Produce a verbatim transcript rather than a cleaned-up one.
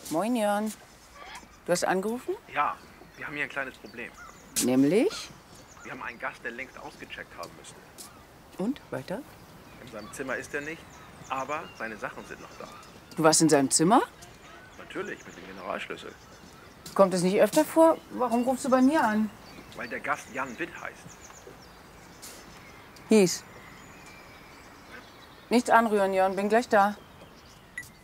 Moin, Jörn. Du hast angerufen? Ja, wir haben hier ein kleines Problem. Nämlich? Wir haben einen Gast, der längst ausgecheckt haben müsste. Und? Weiter? In seinem Zimmer ist er nicht, aber seine Sachen sind noch da. Du warst in seinem Zimmer? Natürlich, mit dem Generalschlüssel. Kommt es nicht öfter vor? Warum rufst du bei mir an? Weil der Gast Jan Witt heißt. Hieß. Nichts anrühren, Jörn. Bin gleich da.